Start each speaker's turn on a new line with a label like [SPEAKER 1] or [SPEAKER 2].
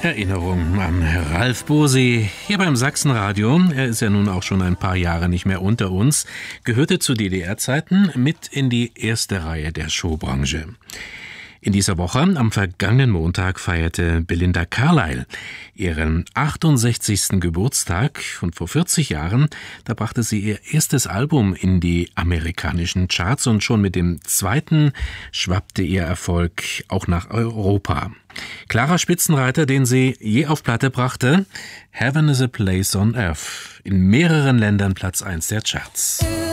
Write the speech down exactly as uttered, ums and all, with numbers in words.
[SPEAKER 1] Erinnerung an Ralf Bosi hier beim Sachsenradio. Er ist ja nun auch schon ein paar Jahre nicht mehr unter uns, gehörte zu D D R-Zeiten mit in die erste Reihe der Showbranche. In dieser Woche, am vergangenen Montag, feierte Belinda Carlisle ihren achtundsechzigsten Geburtstag und vor vierzig Jahren, da brachte sie ihr erstes Album in die amerikanischen Charts und schon mit dem zweiten schwappte ihr Erfolg auch nach Europa. Klarer Spitzenreiter, den sie je auf Platte brachte, Heaven is a Place on Earth, in mehreren Ländern Platz eins der Charts.